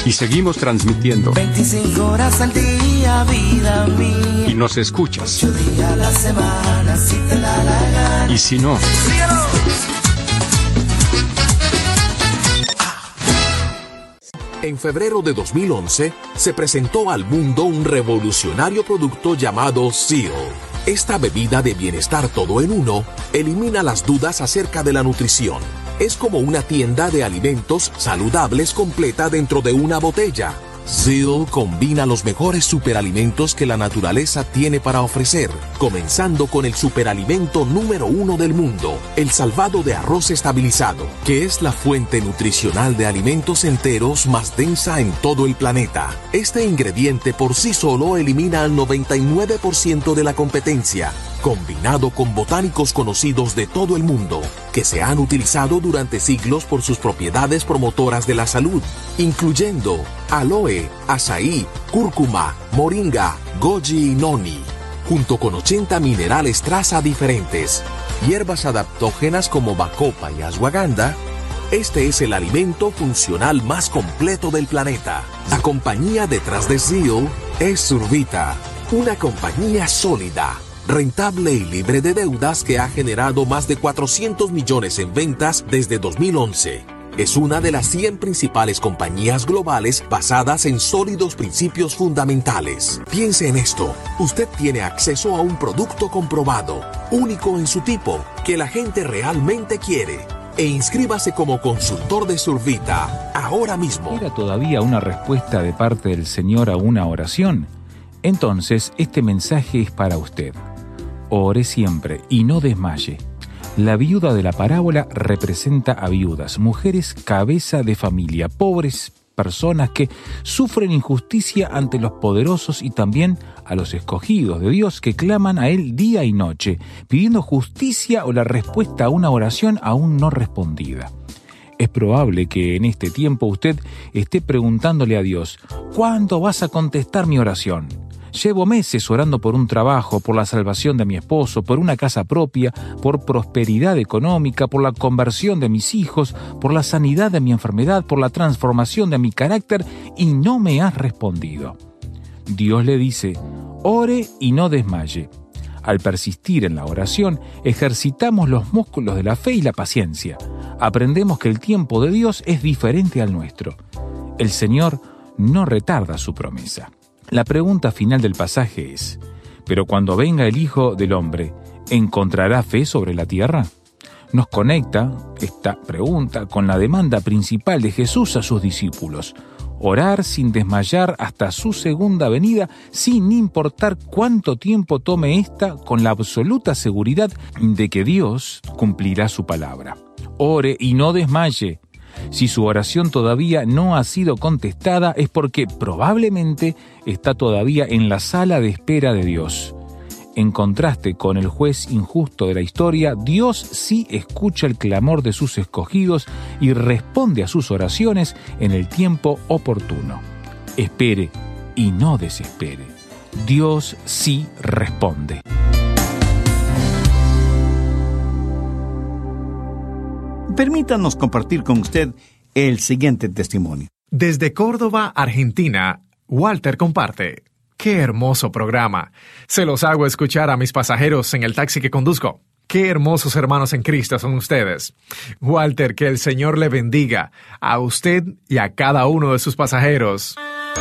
Y seguimos transmitiendo. 25 horas al día, vida mía. Y nos escuchas. 8 días a la semana, si te da la gana. Y si no. En febrero de 2011, se presentó al mundo un revolucionario producto llamado Seal. Esta bebida de bienestar todo en uno elimina las dudas acerca de la nutrición. Es como una tienda de alimentos saludables completa dentro de una botella. Seal combina los mejores superalimentos que la naturaleza tiene para ofrecer, comenzando con el superalimento número 1 del mundo, el salvado de arroz estabilizado, que es la fuente nutricional de alimentos enteros más densa en todo el planeta. Este ingrediente por sí solo elimina al 99% de la competencia, combinado con botánicos conocidos de todo el mundo, que se han utilizado durante siglos por sus propiedades promotoras de la salud, incluyendo aloe, azaí, cúrcuma, moringa, goji y noni, junto con 80 minerales traza diferentes, hierbas adaptógenas como bacopa y ashwagandha. Este es el alimento funcional más completo del planeta. La compañía detrás de Seal es Survita, una compañía sólida, rentable y libre de deudas que ha generado más de 400 millones en ventas desde 2011. Es una de las 100 principales compañías globales basadas en sólidos principios fundamentales. Piense en esto. Usted tiene acceso a un producto comprobado, único en su tipo, que la gente realmente quiere. E inscríbase como consultor de Survita ahora mismo. ¿Era todavía una respuesta de parte del Señor a una oración? Entonces, este mensaje es para usted. Ore siempre y no desmaye. La viuda de la parábola representa a viudas, mujeres cabeza de familia, pobres personas que sufren injusticia ante los poderosos y también a los escogidos de Dios que claman a Él día y noche, pidiendo justicia o la respuesta a una oración aún no respondida. Es probable que en este tiempo usted esté preguntándole a Dios, ¿cuándo vas a contestar mi oración? Llevo meses orando por un trabajo, por la salvación de mi esposo, por una casa propia, por prosperidad económica, por la conversión de mis hijos, por la sanidad de mi enfermedad, por la transformación de mi carácter, y no me has respondido. Dios le dice, ore y no desmaye. Al persistir en la oración, ejercitamos los músculos de la fe y la paciencia. Aprendemos que el tiempo de Dios es diferente al nuestro. El Señor no retarda su promesa. La pregunta final del pasaje es, ¿pero cuando venga el Hijo del Hombre, encontrará fe sobre la tierra? Nos conecta esta pregunta con la demanda principal de Jesús a sus discípulos, orar sin desmayar hasta su segunda venida, sin importar cuánto tiempo tome esta, con la absoluta seguridad de que Dios cumplirá su palabra. Ore y no desmaye. Si su oración todavía no ha sido contestada es porque probablemente está todavía en la sala de espera de Dios. En contraste con el juez injusto de la historia, Dios sí escucha el clamor de sus escogidos y responde a sus oraciones en el tiempo oportuno. Espere y no desespere. Dios sí responde. Permítanos compartir con usted el siguiente testimonio. Desde Córdoba, Argentina, Walter comparte. ¡Qué hermoso programa! Se los hago escuchar a mis pasajeros en el taxi que conduzco. ¡Qué hermosos hermanos en Cristo son ustedes! Walter, que el Señor le bendiga a usted y a cada uno de sus pasajeros.